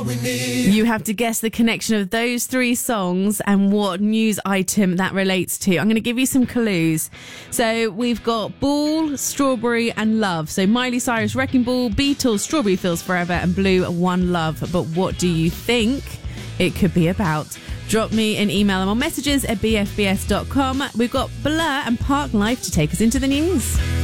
You have to guess the connection of those three songs and what news item that relates to. I'm going to give you some clues. So we've got Ball, Strawberry and Love. So Miley Cyrus, Wrecking Ball, Beatles, Strawberry Fields Forever and Blue, One Love. But what do you think it could be about? Drop me an email or messages at bfbs.com. We've got Blur and Park Life to take us into the news.